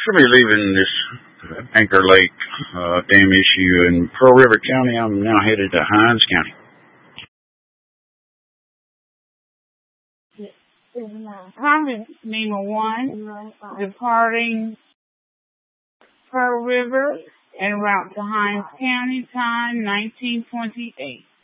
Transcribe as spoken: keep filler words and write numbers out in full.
Should be leaving this Anchor Lake uh, dam issue in Pearl River County. I'm now headed to Hinds County. Conference Lima one, departing Pearl River en route to Hinds County, time nineteen twenty-eight.